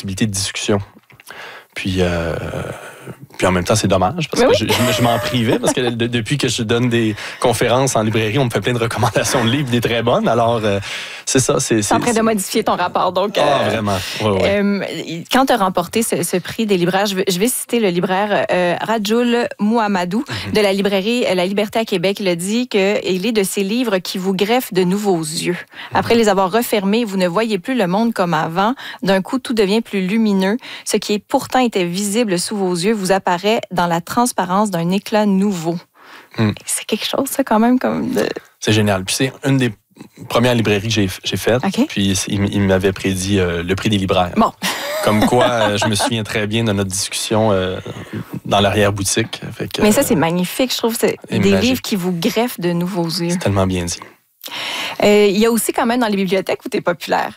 possibilité de discussion. Puis en même temps, c'est dommage parce que je m'en privais parce que depuis que je donne des conférences en librairie, on me fait plein de recommandations de livres, des très bonnes. Alors, c'est ça. C'est en train de modifier ton rapport. Donc, vraiment. Ouais. Quand tu as remporté ce prix des libraires, je vais citer le libraire Rajoul Mouhamadou de la librairie La Liberté à Québec. Il a dit qu'il est de ces livres qui vous greffent de nouveaux yeux. Après les avoir refermés, vous ne voyez plus le monde comme avant. D'un coup, tout devient plus lumineux. Ce qui pourtant était visible sous vos yeux vous apparaît dans la transparence d'un éclat nouveau. C'est quelque chose, ça, quand même. C'est génial. Puis c'est une des premières librairies que j'ai faites. Okay. Puis il m'avait prédit le prix des libraires. Bon. Comme quoi, je me souviens très bien de notre discussion dans l'arrière-boutique. Mais ça, c'est magnifique. Je trouve que c'est des livres qui vous greffent de nouveaux yeux. C'est tellement bien dit. Il y a aussi quand même dans les bibliothèques où tu es populaire.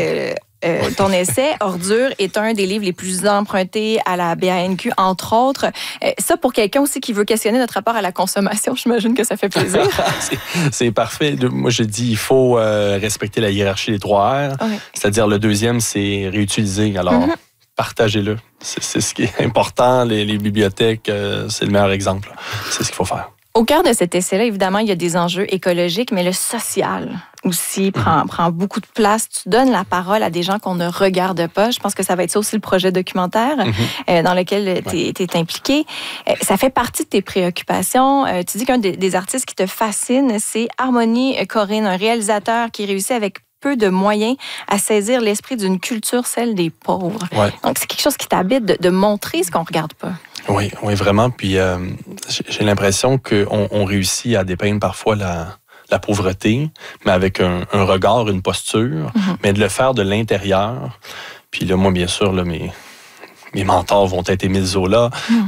Ton essai, Ordure, est un des livres les plus empruntés à la BANQ, entre autres. Ça, pour quelqu'un aussi qui veut questionner notre rapport à la consommation, j'imagine que ça fait plaisir. C'est parfait. Moi, je dis il faut respecter la hiérarchie des 3 R. Okay. C'est-à-dire, le deuxième, c'est réutiliser. Alors, partagez-le. C'est ce qui est important. Les bibliothèques, c'est le meilleur exemple. C'est ce qu'il faut faire. Au cœur de cet essai-là, évidemment, il y a des enjeux écologiques, mais le social aussi prend beaucoup de place. Tu donnes la parole à des gens qu'on ne regarde pas. Je pense que ça va être ça aussi le projet documentaire dans lequel tu es impliqué. Ça fait partie de tes préoccupations. Tu dis qu'un des artistes qui te fascine, c'est Harmonie Corinne, un réalisateur qui réussit avec peu de moyens à saisir l'esprit d'une culture, celle des pauvres. Ouais. Donc, c'est quelque chose qui t'habite de montrer ce qu'on ne regarde pas. Oui, vraiment. Puis j'ai l'impression qu'on réussit à dépeindre parfois la pauvreté, mais avec un regard, une posture, mais de le faire de l'intérieur. Puis là, moi, bien sûr, là, mes mentors vont être Émile Zola,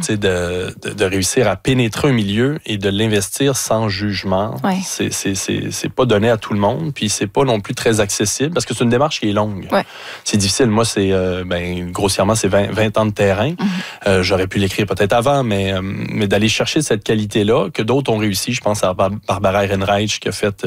de réussir à pénétrer un milieu et de l'investir sans jugement. Ouais. C'est pas donné à tout le monde, puis c'est pas non plus très accessible, parce que c'est une démarche qui est longue. Ouais. C'est difficile. Moi, c'est grossièrement, c'est 20 ans de terrain. J'aurais pu l'écrire peut-être avant, mais d'aller chercher cette qualité-là, que d'autres ont réussi. Je pense à Barbara Ehrenreich, qui a fait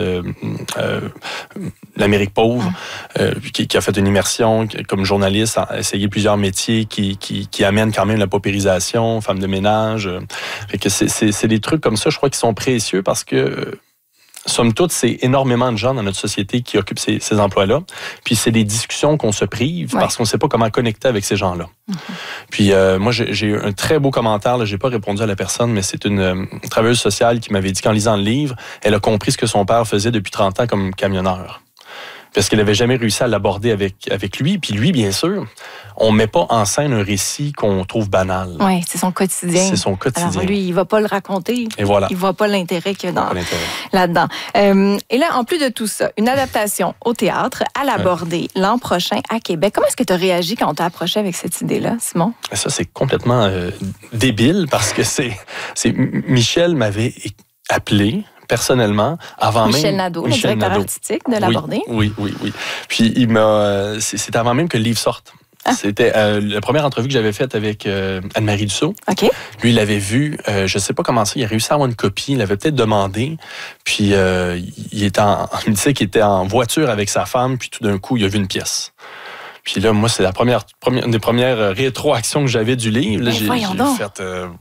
l'Amérique pauvre, qui a fait une immersion comme journaliste, a essayé plusieurs métiers qui amènent quand même la paupérisation, femmes de ménage. Fait que c'est des trucs comme ça, je crois, qui sont précieux parce que, somme toute, c'est énormément de gens dans notre société qui occupent ces emplois-là. Puis c'est des discussions qu'on se prive parce qu'on ne sait pas comment connecter avec ces gens-là. Puis moi, j'ai eu un très beau commentaire. Je n'ai pas répondu à la personne, mais c'est une travailleuse sociale qui m'avait dit qu'en lisant le livre, elle a compris ce que son père faisait depuis 30 ans comme camionneur. Parce qu'elle n'avait jamais réussi à l'aborder avec lui. Puis lui, bien sûr, on ne met pas en scène un récit qu'on trouve banal. Oui, c'est son quotidien. C'est son quotidien. Alors lui, il ne va pas le raconter. Et voilà. Il ne voit pas l'intérêt qu'il y a là-dedans. Et là, en plus de tout ça, une adaptation au théâtre à l'Abordée l'an prochain à Québec. Comment est-ce que tu as réagi quand on t'a approché avec cette idée-là, Simon? Ça, c'est complètement débile parce que Michel m'avait appelé personnellement, avant Michel même... Nadeau, le directeur artistique de l'Abordée. Oui. Puis c'était avant même que le livre sorte. C'était la première entrevue que j'avais faite avec Anne-Marie Dussault. Okay. Lui, il l'avait vu, je ne sais pas comment ça, il a réussi à avoir une copie, il l'avait peut-être demandé. Puis il me disait qu'il était en voiture avec sa femme, puis tout d'un coup, il a vu une pièce. Puis là, moi, c'est une des premières rétroactions que j'avais du livre. Là, j'ai fait...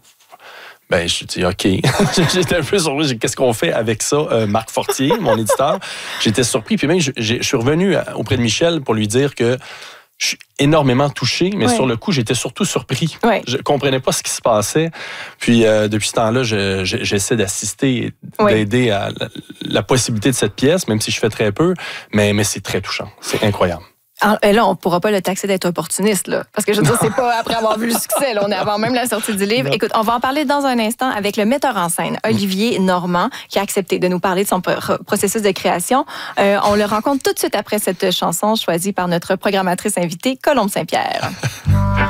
je dis OK. J'étais un peu surpris. Qu'est-ce qu'on fait avec ça? Marc Fortier, mon éditeur. J'étais surpris. Puis même, je suis revenu auprès de Michel pour lui dire que je suis énormément touché, mais sur le coup, j'étais surtout surpris. Ouais. Je comprenais pas ce qui se passait. Puis depuis ce temps-là, j'essaie d'assister et d'aider à la possibilité de cette pièce, même si je fais très peu. Mais c'est très touchant. C'est incroyable. Alors, là, on ne pourra pas le taxer d'être opportuniste, là. Parce que je veux dire, c'est pas après avoir vu le succès, là. On est avant même la sortie du livre. Écoute, on va en parler dans un instant avec le metteur en scène, Olivier Normand, qui a accepté de nous parler de son processus de création. On le rencontre tout de suite après cette chanson choisie par notre programmatrice invitée, Colombe Saint-Pierre.